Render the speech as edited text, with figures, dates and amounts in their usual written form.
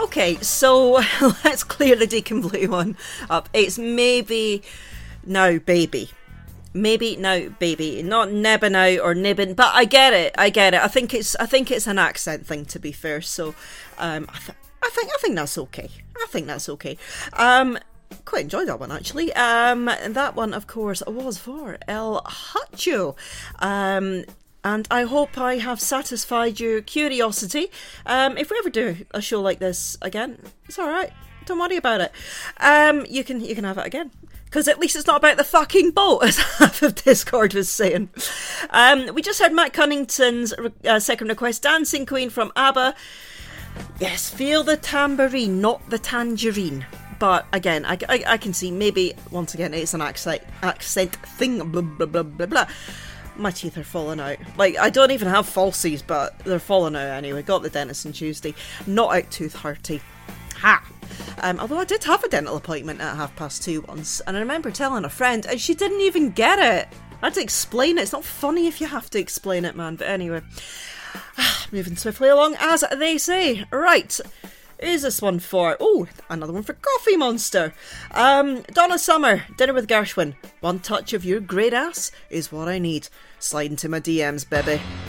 Okay, so let's clear the Deacon Blue one up. It's maybe now, baby. Maybe now, baby, not nebbing out or nibbing, but I get it. I think it's an accent thing, to be fair. So, I think that's okay. Quite enjoyed that one, actually. And that one, of course, was for El Hacho. And I hope I have satisfied your curiosity. If we ever do a show like this again, it's all right. Don't worry about it. You can have it again. Because at least it's not about the fucking boat, as half of Discord was saying. We just heard Matt Cunnington's second request, Dancing Queen from ABBA. Yes, feel the tambourine, not the tangerine. But again, I can see maybe, once again, it's an accent thing, blah, blah, blah, blah, blah. My teeth are falling out. Like, I don't even have falsies, but they're falling out anyway. Got the dentist on Tuesday. Not out tooth hurty. Ha! Although I did have a dental appointment at 2:30 once, and I remember telling a friend, and she didn't even get it. I had to explain it. It's not funny if you have to explain it, man. But anyway, moving swiftly along, as they say. Right. Is this one for... Oh, another one for Coffee Monster. Donna Summer, Dinner with Gershwin. One touch of your great ass is what I need. Slide into my DMs, baby.